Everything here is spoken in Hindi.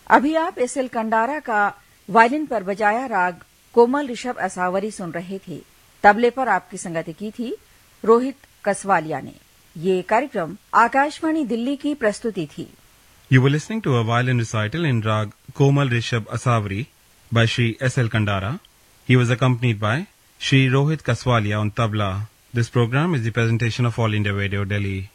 अभी आप एस.एल. कंडारा का वायलिन पर बजाया राग कोमल ऋषभ असावरी सुन रहे थे। तबले पर आपकी संगति की थी रोहित कसवालिया ने। ये कार्यक्रम आकाशवाणी दिल्ली की प्रस्तुति थी। You were listening to a violin recital in Rag Komal Rishabh Asavri by Shri S.L. Kandara. He was accompanied by Shri Rohit Kaswalia on tabla. This program is the presentation of All India Radio, Delhi.